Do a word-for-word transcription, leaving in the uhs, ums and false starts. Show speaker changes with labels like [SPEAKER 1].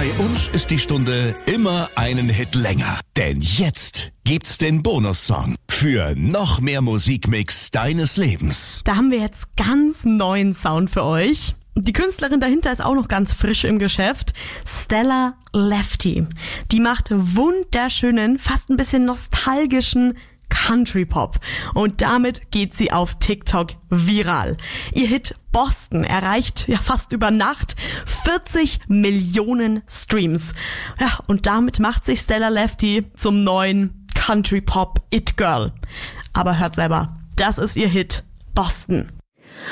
[SPEAKER 1] Bei uns ist die Stunde immer einen Hit länger. Denn jetzt gibt's den Bonussong für noch mehr Musikmix deines Lebens.
[SPEAKER 2] Da haben wir jetzt ganz neuen Sound für euch. Die Künstlerin dahinter ist auch noch ganz frisch im Geschäft. Stella Lefty. Die macht wunderschönen, fast ein bisschen nostalgischen Country Pop. Und damit geht sie auf TikTok viral. Ihr Hit Boston erreicht ja fast über Nacht vierzig Millionen Streams. Ja, und damit macht sich Stella Lefty zum neuen Country Pop It Girl. Aber hört selber, das ist ihr Hit Boston.